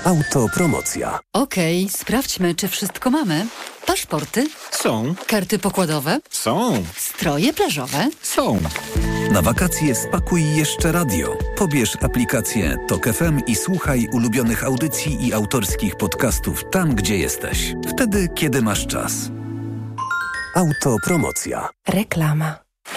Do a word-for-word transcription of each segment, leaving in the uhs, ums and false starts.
Autopromocja. Okej, okay, sprawdźmy, czy wszystko mamy. Paszporty? Są. Karty pokładowe? Są. Stroje plażowe? Są. Na wakacje spakuj jeszcze radio. Pobierz aplikację Tok F M i słuchaj ulubionych audycji i autorskich podcastów tam, gdzie jesteś. Wtedy, kiedy masz czas. Autopromocja. Reklama.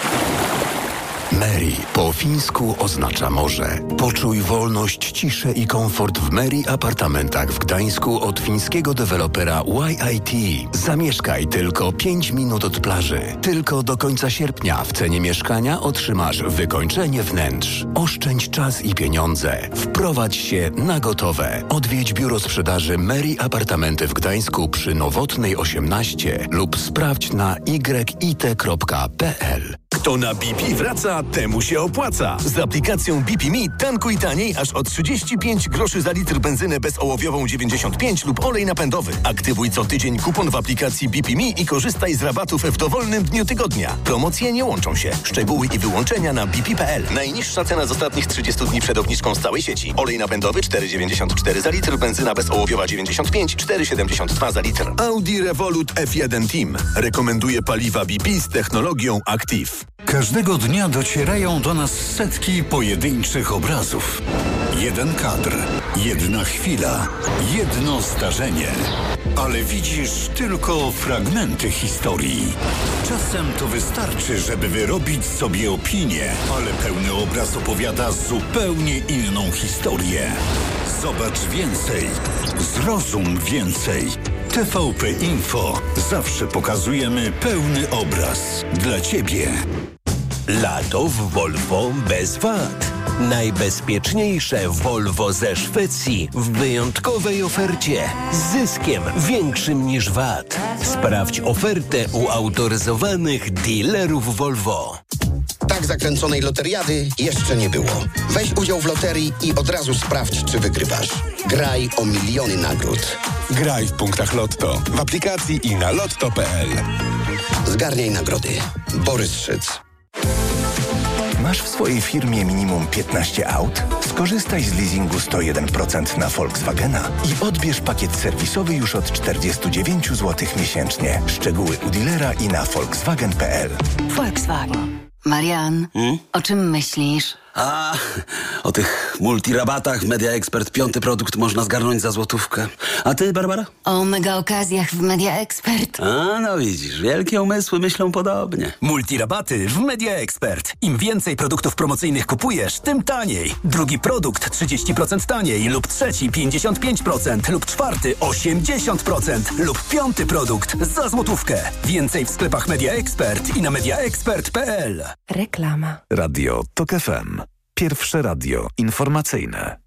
Meri po fińsku oznacza morze. Poczuj wolność, ciszę i komfort w Meri apartamentach w Gdańsku od fińskiego dewelopera Y I T. Zamieszkaj tylko pięć minut od plaży. Tylko do końca sierpnia w cenie mieszkania otrzymasz wykończenie wnętrz. Oszczędź czas i pieniądze. Wprowadź się na gotowe. Odwiedź biuro sprzedaży Meri Apartamenty w Gdańsku przy Nowotnej osiemnaście lub sprawdź na y i t kropka p l. Kto na B P wraca, temu się opłaca. Z aplikacją B P Me tankuj taniej aż o trzydzieści pięć groszy za litr benzynę bezołowiową dziewięćdziesiąt pięć lub olej napędowy. Aktywuj co tydzień kupon w aplikacji B P Me i korzystaj z rabatów w dowolnym dniu tygodnia. Promocje nie łączą się. Szczegóły i wyłączenia na b p kropka p l. Najniższa cena z ostatnich trzydziestu dni przed obniżką z całej sieci. Olej napędowy cztery dziewięćdziesiąt cztery za litr, benzyna bezołowiowa dziewięćdziesiąt pięć, cztery siedemdziesiąt dwa za litr. Audi Revolut F jeden Team rekomenduje paliwa B P z technologią Active. Każdego dnia docierają do nas setki pojedynczych obrazów. Jeden kadr, jedna chwila, jedno zdarzenie. Ale widzisz tylko fragmenty historii. Czasem to wystarczy, żeby wyrobić sobie opinię, ale pełny obraz opowiada zupełnie inną historię. Zobacz więcej, zrozum więcej. T V P Info. Zawsze pokazujemy pełny obraz dla Ciebie. Lato w Volvo bez wad. Najbezpieczniejsze Volvo ze Szwecji w wyjątkowej ofercie z zyskiem większym niż V A T. Sprawdź ofertę u autoryzowanych dealerów Volvo. Tak zakręconej loteriady jeszcze nie było. Weź udział w loterii i od razu sprawdź, czy wygrywasz. Graj o miliony nagród. Graj w punktach Lotto, w aplikacji i na lotto kropka p l. Zgarniaj nagrody. Borys Szyc. Masz w swojej firmie minimum piętnaście aut? Skorzystaj z leasingu sto jeden procent na Volkswagena i odbierz pakiet serwisowy już od czterdzieści dziewięć złotych miesięcznie. Szczegóły u dealera i na volkswagen kropka p l. Volkswagen. Marian, hmm? o czym myślisz? A, o tych multirabatach w Media Expert. Piąty produkt można zgarnąć za złotówkę. A ty, Barbara? O mega okazjach w Media Expert. A, no widzisz, wielkie umysły myślą podobnie. Multirabaty w Media Expert. Im więcej produktów promocyjnych kupujesz, tym taniej. Drugi produkt trzydzieści procent taniej lub trzeci pięćdziesiąt pięć procent lub czwarty osiemdziesiąt procent lub piąty produkt za złotówkę. Więcej w sklepach Media Expert i na media expert kropka p l. Reklama. Radio Tok F M. Pierwsze radio informacyjne.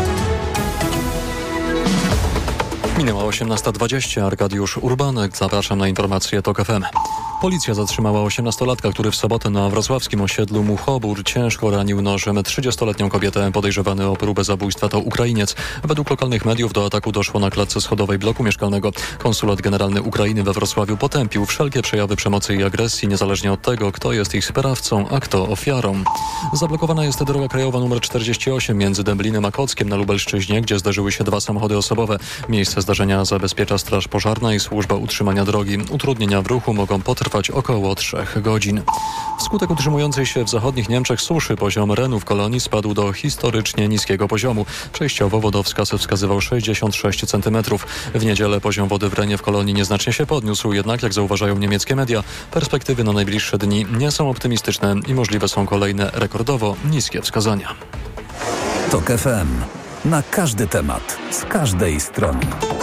Minęła osiemnasta dwadzieścia. Arkadiusz Urbanek. Zapraszam na informacje Tok F M. Policja zatrzymała osiemnastolatka, który w sobotę na wrocławskim osiedlu Muchobór ciężko ranił nożem trzydziestoletnią kobietę. Podejrzewany o próbę zabójstwa to Ukrainiec. Według lokalnych mediów do ataku doszło na klatce schodowej bloku mieszkalnego. Konsulat Generalny Ukrainy we Wrocławiu potępił wszelkie przejawy przemocy i agresji, niezależnie od tego, kto jest ich sprawcą, a kto ofiarą. Zablokowana jest droga krajowa nr czterdzieści osiem między Dęblinem a Kockiem na Lubelszczyźnie, gdzie zdarzyły się dwa samochody osobowe. Miejsce zdarzenia zabezpiecza Straż Pożarna i Służba Utrzymania Drogi. Utrudnienia w ruchu mogą potrwać około trzech godzin. Wskutek utrzymującej się w zachodnich Niemczech suszy poziom Renu w Kolonii spadł do historycznie niskiego poziomu. Przejściowo wodowskaz wskazywał sześćdziesiąt sześć centymetrów. W niedzielę poziom wody w Renie w Kolonii nieznacznie się podniósł, jednak jak zauważają niemieckie media, perspektywy na najbliższe dni nie są optymistyczne i możliwe są kolejne rekordowo niskie wskazania. Tok F M. Na każdy temat, z każdej strony.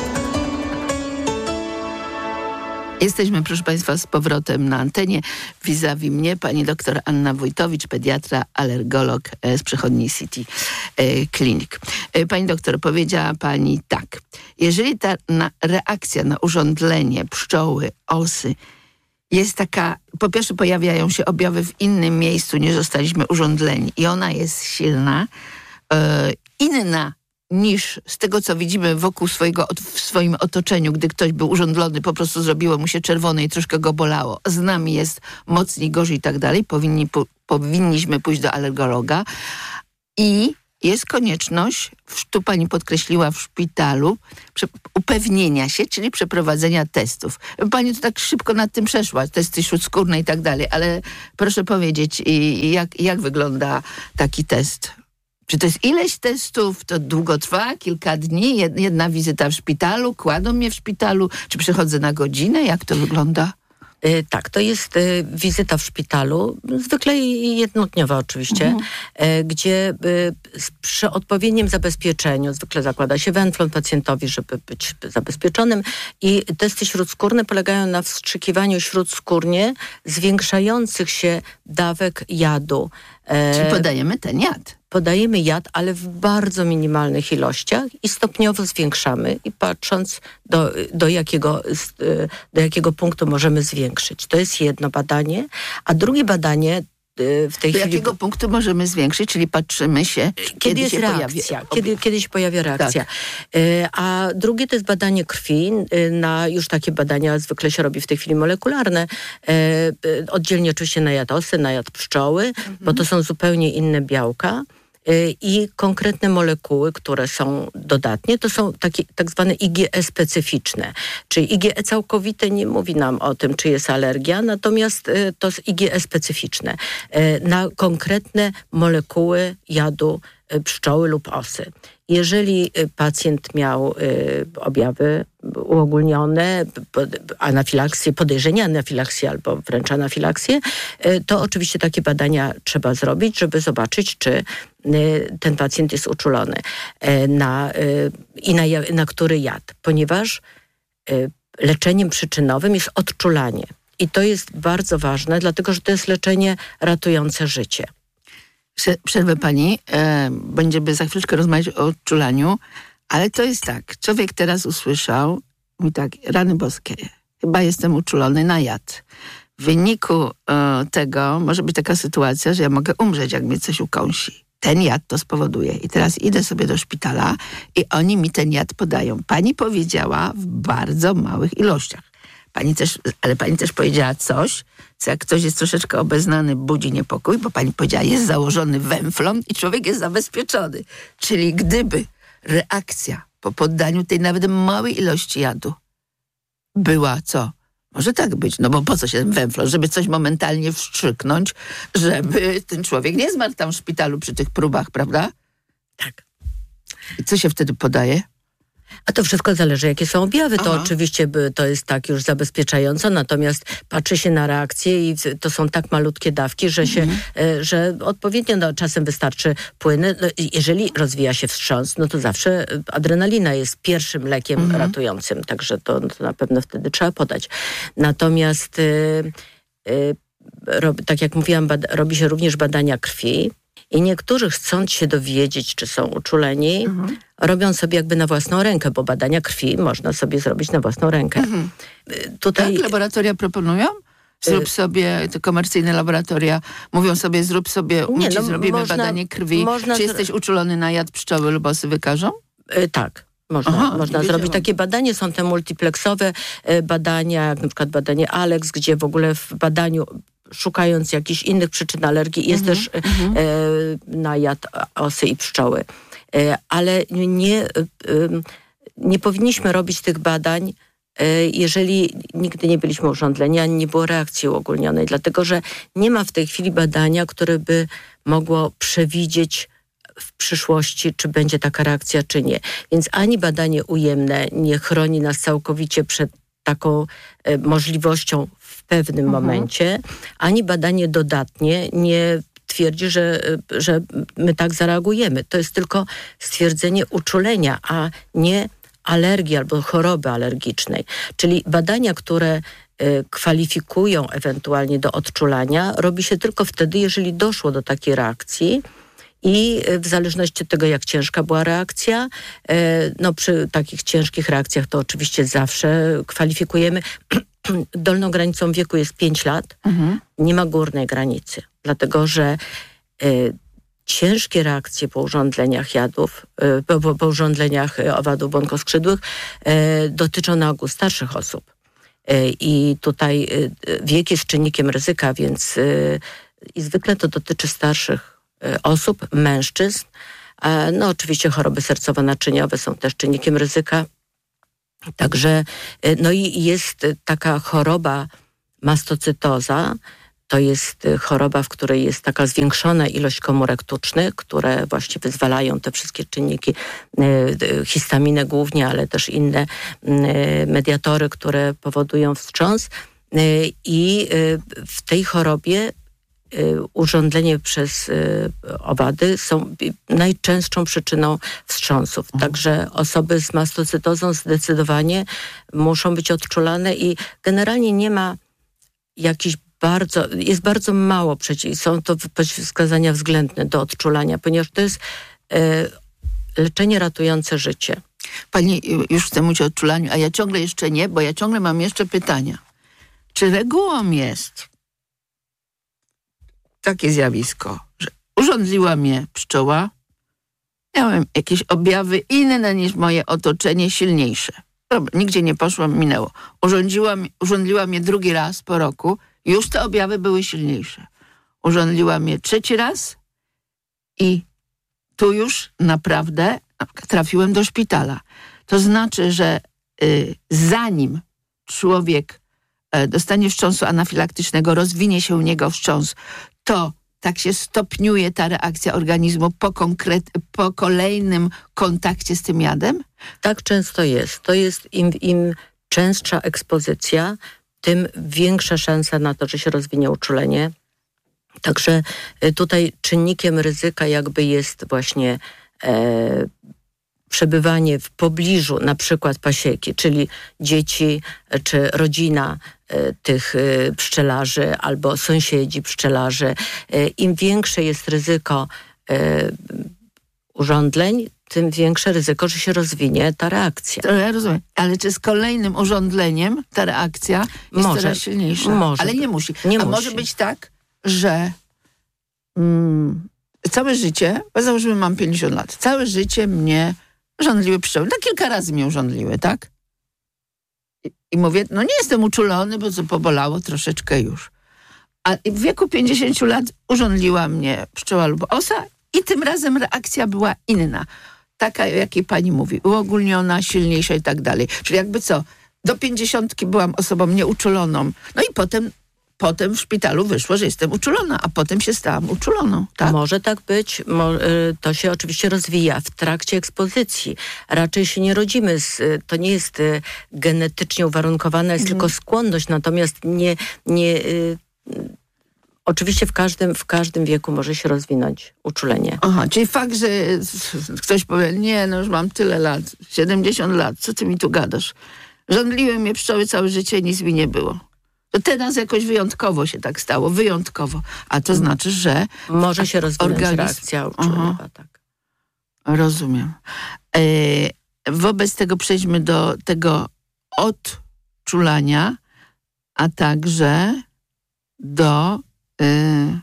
Jesteśmy, proszę Państwa, z powrotem na antenie. Vis-a-vis mnie pani doktor Anna Wójtowicz, pediatra, alergolog z przychodni City Clinic. Pani doktor, powiedziała pani tak. Jeżeli ta na reakcja na urządlenie pszczoły, osy jest taka, po pierwsze pojawiają się objawy w innym miejscu, nie zostaliśmy urządleni i ona jest silna, e, inna niż z tego, co widzimy wokół swojego, w swoim otoczeniu, gdy ktoś był urządlony, po prostu zrobiło mu się czerwone i troszkę go bolało. Z nami jest mocniej, gorzej i tak dalej. Powinni, po, powinniśmy pójść do alergologa. I jest konieczność, tu pani podkreśliła w szpitalu, upewnienia się, czyli przeprowadzenia testów. Pani to tak szybko nad tym przeszła, testy śródskórne i tak dalej, ale proszę powiedzieć, jak, jak wygląda taki test? Czy to jest ileś testów, to długo trwa, kilka dni, jedna wizyta w szpitalu, kładą mnie w szpitalu, czy przychodzę na godzinę, jak to wygląda? Tak, to jest wizyta w szpitalu, zwykle jednodniowa oczywiście, mhm. gdzie przy odpowiednim zabezpieczeniu, zwykle zakłada się wenflon pacjentowi, żeby być zabezpieczonym, i testy śródskórne polegają na wstrzykiwaniu śródskórnie zwiększających się dawek jadu. Czyli podajemy ten jad. Podajemy jad, ale w bardzo minimalnych ilościach i stopniowo zwiększamy i patrząc do, do, jakiego, do jakiego punktu możemy zwiększyć. To jest jedno badanie, a drugie badanie w tej do chwili... jakiego punktu możemy zwiększyć, czyli patrzymy się, kiedy, kiedy jest się reakcja, pojawi... kiedy, kiedy się pojawia reakcja. Tak. A drugie to jest badanie krwi, na już takie badania zwykle się robi w tej chwili molekularne, oddzielnie oczywiście na jad osy, na jad pszczoły, mhm. bo to są zupełnie inne białka. I konkretne molekuły, które są dodatnie, to są takie tak zwane I G E specyficzne. Czyli I G E całkowite nie mówi nam o tym, czy jest alergia, natomiast to jest I G E specyficzne na konkretne molekuły jadu pszczoły lub osy. Jeżeli pacjent miał y, objawy uogólnione, anafilaksję, podejrzenie anafilaksji albo wręcz anafilaksję, y, to oczywiście takie badania trzeba zrobić, żeby zobaczyć, czy y, ten pacjent jest uczulony y, na, y, i na, na który jad. Ponieważ y, leczeniem przyczynowym jest odczulanie. I to jest bardzo ważne, dlatego że to jest leczenie ratujące życie. Przerwę pani, e, będziemy za chwileczkę rozmawiać o odczulaniu, ale to jest tak, człowiek teraz usłyszał, mówi tak, rany boskie, chyba jestem uczulony na jad. W wyniku e, tego może być taka sytuacja, że ja mogę umrzeć, jak mnie coś ukąsi. Ten jad to spowoduje. I teraz idę sobie do szpitala i oni mi ten jad podają. Pani powiedziała w bardzo małych ilościach. Pani też, ale pani też powiedziała coś, co jak ktoś jest troszeczkę obeznany, budzi niepokój, bo pani powiedziała, jest założony wenflon i człowiek jest zabezpieczony. Czyli gdyby reakcja po poddaniu tej nawet małej ilości jadu była co? Może tak być, no bo po co się ten wenflon? Żeby coś momentalnie wstrzyknąć, żeby ten człowiek nie zmarł tam w szpitalu przy tych próbach, prawda? Tak. I co się wtedy podaje? A to wszystko zależy, jakie są objawy. To Aha. oczywiście by, to jest tak już zabezpieczająco, natomiast patrzy się na reakcję i to są tak malutkie dawki, że się, mhm. że odpowiednio no, czasem wystarczy płyny. No, jeżeli rozwija się wstrząs, no to zawsze adrenalina jest pierwszym lekiem mhm. ratującym, także to, to na pewno wtedy trzeba podać. Natomiast y, y, rob, tak jak mówiłam, bada, robi się również badania krwi. I niektórzy, chcąc się dowiedzieć, czy są uczuleni, mhm. robią sobie jakby na własną rękę, bo badania krwi można sobie zrobić na własną rękę. Mhm. Tutaj... Tak, laboratoria proponują? Zrób sobie, te komercyjne laboratoria mówią sobie, zrób sobie, Nie, no, zrobimy można, badanie krwi. Można czy jesteś uczulony na jad pszczoły lub osy, wykażą? Yy, tak. Można, Aha, można zrobić takie badanie. Są te multiplexowe badania, jak na przykład badanie Alex, gdzie w ogóle w badaniu szukając jakichś innych przyczyn alergii, jest mm-hmm. też e, na jad osy i pszczoły. E, ale nie, e, nie powinniśmy robić tych badań, e, jeżeli nigdy nie byliśmy urządleni, ani nie było reakcji uogólnionej, dlatego że nie ma w tej chwili badania, które by mogło przewidzieć w przyszłości, czy będzie taka reakcja, czy nie. Więc ani badanie ujemne nie chroni nas całkowicie przed taką e, możliwością w pewnym mhm. momencie, ani badanie dodatnie nie twierdzi, że, że my tak zareagujemy. To jest tylko stwierdzenie uczulenia, a nie alergii albo choroby alergicznej. Czyli badania, które y, kwalifikują ewentualnie do odczulania, robi się tylko wtedy, jeżeli doszło do takiej reakcji. I w zależności od tego, jak ciężka była reakcja, no przy takich ciężkich reakcjach to oczywiście zawsze kwalifikujemy. Dolną granicą wieku jest pięć lat. Mhm. Nie ma górnej granicy, dlatego że y, ciężkie reakcje po urządleniach jadów, y, po, po urządleniach owadów błonkoskrzydłych y, dotyczą na ogół starszych osób. Y, I tutaj y, wiek jest czynnikiem ryzyka, więc y, i zwykle to dotyczy starszych osób, mężczyzn, No oczywiście choroby sercowo-naczyniowe są też czynnikiem ryzyka. Także, no i jest taka choroba mastocytoza, to jest choroba, w której jest taka zwiększona ilość komórek tucznych, które właśnie wyzwalają te wszystkie czynniki, histaminę głównie, ale też inne mediatory, które powodują wstrząs. I w tej chorobie urządlenie przez owady są najczęstszą przyczyną wstrząsów. Mhm. Także osoby z mastocytozą zdecydowanie muszą być odczulane i generalnie nie ma jakichś bardzo, jest bardzo mało przeciw, są to przeciwwskazania względne do odczulania, ponieważ to jest leczenie ratujące życie. Pani już chce mówić o odczulaniu, a ja ciągle jeszcze nie, bo ja ciągle mam jeszcze pytania. Czy regułą jest takie zjawisko, że urządliła mnie pszczoła, miałem jakieś objawy inne niż moje otoczenie, silniejsze. Dobra, nigdzie nie poszłam, minęło. Urządziła, urządliła mnie drugi raz po roku, już te objawy były silniejsze. Urządliła mnie trzeci raz i tu już naprawdę trafiłem do szpitala. To znaczy, że y, zanim człowiek y, dostanie wstrząsu anafilaktycznego, rozwinie się u niego wstrząs, to tak się stopniuje ta reakcja organizmu po, konkret, po kolejnym kontakcie z tym jadem? Tak często jest. To jest im, im częstsza ekspozycja, tym większa szansa na to, że się rozwinie uczulenie. Także tutaj czynnikiem ryzyka jakby jest właśnie e, przebywanie w pobliżu na przykład pasieki, czyli dzieci czy rodzina e, tych e, pszczelarzy albo sąsiedzi pszczelarzy. E, Im większe jest ryzyko e, urządleń, tym większe ryzyko, że się rozwinie ta reakcja. To ja rozumiem. Ale czy z kolejnym urządleniem ta reakcja jest może, coraz silniejsza? Może. Ale nie musi. Nie A musi. może być tak, że mm, całe życie, bo załóżmy mam pięćdziesiąt lat, całe życie mnie urządliły pszczoły. No kilka razy mnie urządliły, tak? I, I mówię, no nie jestem uczulony, bo co pobolało troszeczkę już. A w wieku pięćdziesięciu lat urządliła mnie pszczoła lub osa i tym razem reakcja była inna. Taka, o jakiej pani mówi, uogólniona, silniejsza i tak dalej. Czyli jakby co, do pięćdziesiątki byłam osobą nieuczuloną. No i potem, potem w szpitalu wyszło, że jestem uczulona, a potem się stałam uczuloną. Tak? Może tak być. To się oczywiście rozwija w trakcie ekspozycji. Raczej się nie rodzimy. Z, to nie jest genetycznie uwarunkowane, jest mhm. tylko skłonność. Natomiast nie... nie Oczywiście w każdym, w każdym wieku może się rozwinąć uczulenie. Aha, czyli fakt, że ktoś powie, nie, no już mam tyle lat, siedemdziesiąt lat, co ty mi tu gadasz? Żądliły mnie pszczoły całe życie i nic mi nie było. To teraz jakoś wyjątkowo się tak stało, wyjątkowo. A to znaczy, że... Może się rozwinąć organizm... reakcja uczuleniowa, Aha. tak. Rozumiem. E, wobec tego przejdźmy do tego odczulania, a także do y,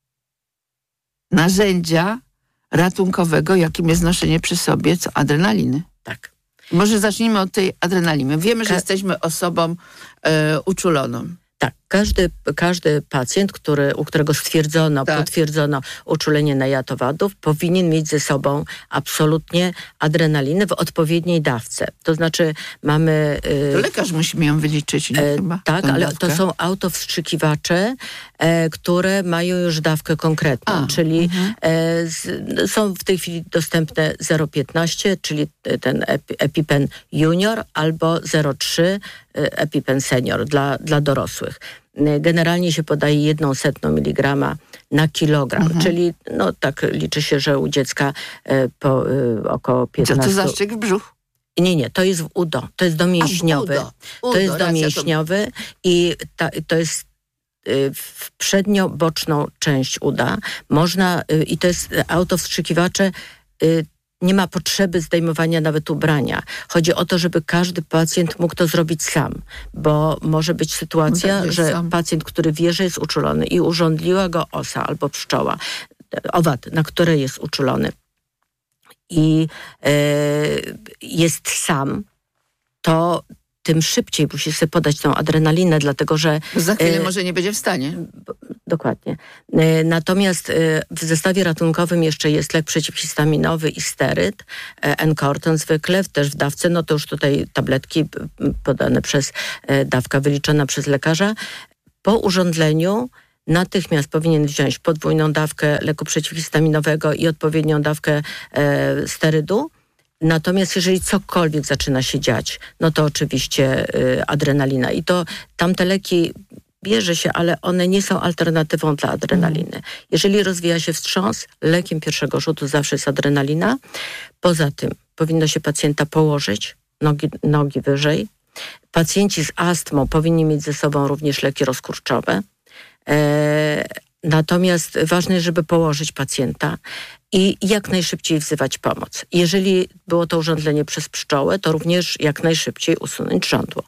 narzędzia ratunkowego, jakim jest noszenie przy sobie co adrenaliny. Tak. Może zacznijmy od tej adrenaliny. Wiemy, Ka- że jesteśmy osobą y, uczuloną. Tak, każdy, każdy pacjent, który, u którego stwierdzono, tak. potwierdzono uczulenie na jad owadów, powinien mieć ze sobą absolutnie adrenalinę w odpowiedniej dawce. To znaczy mamy... Yy, to lekarz musi ją wyliczyć, nie, yy, chyba? Tak, ale dawkę. To są autowstrzykiwacze, e, które mają już dawkę konkretną, A, czyli mhm. e, z, są w tej chwili dostępne zero przecinek piętnaście, czyli ten epi, EpiPen Junior, albo zero przecinek trzy EpiPen Senior dla, dla dorosłych. Generalnie się podaje jedną setną miligrama na kilogram, mhm. czyli no tak liczy się, że u dziecka e, po e, około piętnaście... Co to za szczyk w brzuch? Nie, nie, to jest w udo, to jest domięśniowy. A, udo. Udo, to jest domięśniowy to... i ta, to jest y, w przednio-boczną część uda. Można, y, i to jest autowstrzykiwacze, y, nie ma potrzeby zdejmowania nawet ubrania. Chodzi o to, żeby każdy pacjent mógł to zrobić sam, bo może być sytuacja, no że sam. pacjent, który wie, że jest uczulony i urządliła go osa albo pszczoła, owad, na które jest uczulony i e, jest sam, to tym szybciej musi sobie podać tą adrenalinę, dlatego że... Za chwilę może nie będzie w stanie. Dokładnie. Natomiast w zestawie ratunkowym jeszcze jest lek przeciwhistaminowy i steryd, Encorton zwykle, też w dawce, no to już tutaj tabletki podane przez, dawka wyliczona przez lekarza. Po urządzeniu natychmiast powinien wziąć podwójną dawkę leku przeciwhistaminowego i odpowiednią dawkę e, sterydu. Natomiast jeżeli cokolwiek zaczyna się dziać, no to oczywiście e, adrenalina. I to tamte leki bierze się, ale one nie są alternatywą dla adrenaliny. Jeżeli rozwija się wstrząs, lekiem pierwszego rzutu zawsze jest adrenalina. Poza tym powinno się pacjenta położyć, nogi, nogi wyżej. Pacjenci z astmą powinni mieć ze sobą również leki rozkurczowe. E, natomiast ważne jest, żeby położyć pacjenta i jak najszybciej wzywać pomoc. Jeżeli było to urządzenie przez pszczołę, to również jak najszybciej usunąć żądło.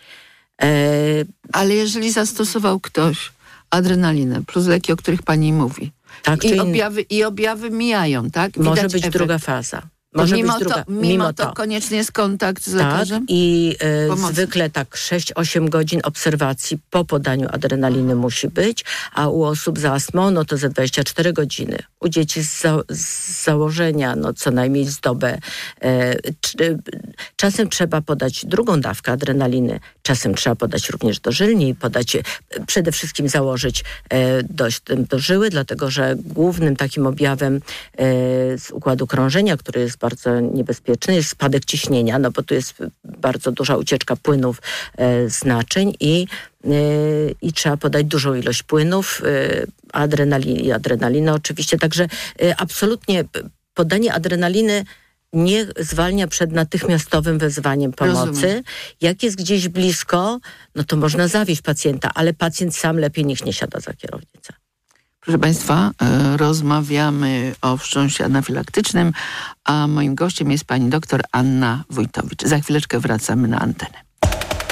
E, Ale jeżeli zastosował ktoś adrenalinę plus leki, o których pani mówi, tak, i, in... objawy, i objawy mijają, tak? Widać może być efekt. druga faza. Może mimo, być druga, to, mimo, mimo to, to koniecznie jest kontakt z lekarzem? Tak, i e, zwykle tak sześć osiem godzin obserwacji po podaniu adrenaliny musi być, a u osób z astmą no to za dwadzieścia cztery godziny. U dzieci z, za, z założenia no co najmniej z dobę. E, c, czasem trzeba podać drugą dawkę adrenaliny, czasem trzeba podać również dożylnie i podać, e, przede wszystkim założyć e, dość do żyły, dlatego że głównym takim objawem e, z układu krążenia, który jest bardzo niebezpieczny, jest spadek ciśnienia, no bo tu jest bardzo duża ucieczka płynów e, z naczyń i, e, i trzeba podać dużą ilość płynów, e, adrenalin, i adrenalina oczywiście, także e, absolutnie podanie adrenaliny nie zwalnia przed natychmiastowym wezwaniem pomocy. Rozumiem. Jak jest gdzieś blisko, no to można zawieźć pacjenta, ale pacjent sam lepiej niech nie siada za kierownicę. Proszę Państwa, e, rozmawiamy o wstrząsie anafilaktycznym, a moim gościem jest pani doktor Anna Wójtowicz. Za chwileczkę wracamy na antenę.